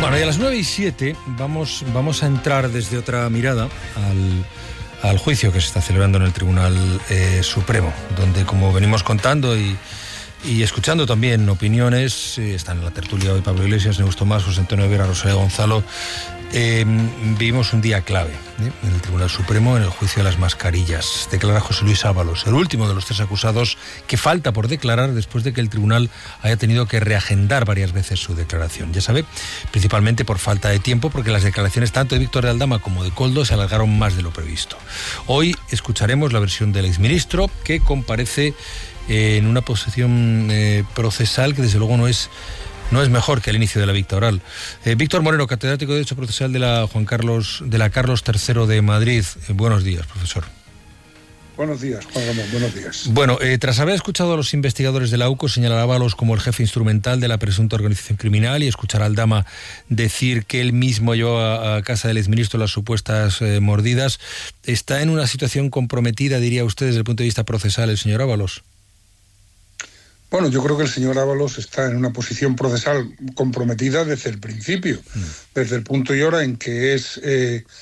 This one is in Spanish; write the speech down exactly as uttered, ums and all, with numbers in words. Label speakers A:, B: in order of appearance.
A: Bueno, y a las nueve y siete vamos, vamos a entrar desde otra mirada al, al juicio que se está celebrando en el Tribunal eh, Supremo, donde, como venimos contando y, y escuchando también opiniones, eh, están en la tertulia hoy Pablo Iglesias, Neus Tomás, José Antonio Vera, Rosalía Gonzalo. Eh, vivimos un día clave ¿eh? en el Tribunal Supremo, en el juicio de las mascarillas. Declara José Luis Ábalos, el último de los tres acusados que falta por declarar después de que el tribunal haya tenido que reagendar varias veces su declaración. Ya sabe, principalmente por falta de tiempo, porque las declaraciones tanto de Víctor de Aldama como de Koldo se alargaron más de lo previsto. Hoy escucharemos la versión del exministro, que comparece eh, en una posición eh, procesal que desde luego no es No es mejor que al inicio de la vista oral. Eh, Víctor Moreno, catedrático de Derecho Procesal de la Juan Carlos, de la Carlos tercero de Madrid. Eh, buenos días, profesor.
B: Buenos días, Juan Ramón, buenos días.
A: Bueno, eh, tras haber escuchado a los investigadores de la U C O señalar a Ábalos como el jefe instrumental de la presunta organización criminal y escuchar a Aldama decir que él mismo llevó a, a casa del exministro las supuestas eh, mordidas, ¿está en una situación comprometida, diría usted, desde el punto de vista procesal el señor Ábalos?
B: Bueno, yo creo que el señor Ábalos está en una posición procesal comprometida desde el principio, mm. desde el punto y hora en que es eh,